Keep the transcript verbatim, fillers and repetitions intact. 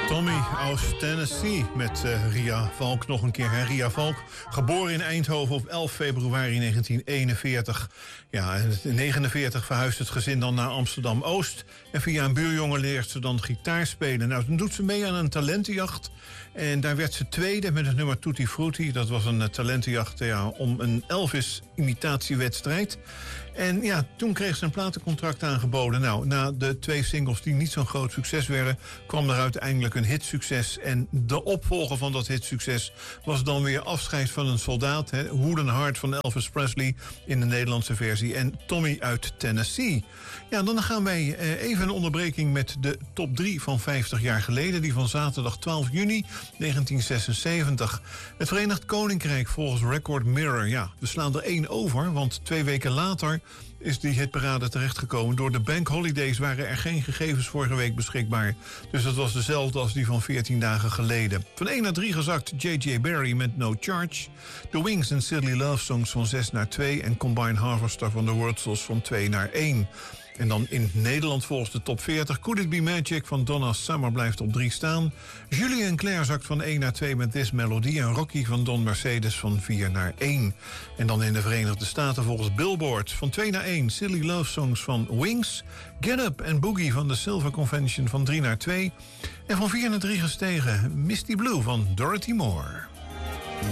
Tommy uit Tennessee met uh, Ria Valk nog een keer. Hè? Ria Valk, geboren in Eindhoven op elf februari negentien eenenveertig. Ja, in negentien negenenveertig verhuist het gezin dan naar Amsterdam-Oost. En via een buurjongen leert ze dan gitaar spelen. Nou, dan doet ze mee aan een talentenjacht. En daar werd ze tweede met het nummer Tutti Frutti. Dat was een uh, talentenjacht ja, om een Elvis-imitatiewedstrijd. En ja, toen kreeg ze een platencontract aangeboden. Nou, na de twee singles die niet zo'n groot succes werden, kwam er uiteindelijk een hitsucces. En de opvolger van dat hitsucces was dan weer Afscheid van een soldaat. Hè, Wooden Heart van Elvis Presley in de Nederlandse versie. En Tommy uit Tennessee. Ja, dan gaan wij eh, even een onderbreking met de top drie van vijftig jaar geleden. Die van zaterdag twaalf juni negentien zesenzeventig. Het Verenigd Koninkrijk volgens Record Mirror. Ja, we slaan er één over, want twee weken later is die hitparade terechtgekomen. Door de bank holidays waren er geen gegevens vorige week beschikbaar. Dus dat was dezelfde als die van veertien dagen geleden. Van één naar drie gezakt J J Barry met No Charge. The Wings en Silly Love Songs van zes naar twee. En Combine Harvester van de Wurtzels van twee naar één. En dan in Nederland volgens de top veertig. Could It Be Magic van Donna Summer blijft op drie staan. Julie en Claire zakt van één naar twee met This Melody. En Rocky van Don Mercedes van vier naar één. En dan in de Verenigde Staten volgens Billboard van twee naar één. Silly Love Songs van Wings. Get Up en Boogie van de Silver Convention van drie naar twee. En van vier naar drie gestegen Misty Blue van Dorothy Moore.